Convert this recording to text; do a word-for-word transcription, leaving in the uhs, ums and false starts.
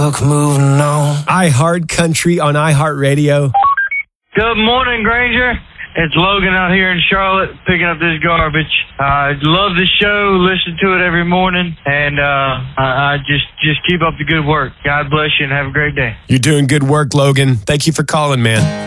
truck moving on. iHeart Country on iHeartRadio. Good morning, Granger. It's Logan out here in Charlotte picking up this garbage. I love the show, listen to it every morning, and uh, I, I just, just keep up the good work. God bless you and have a great day. You're doing good work, Logan. Thank you for calling, man.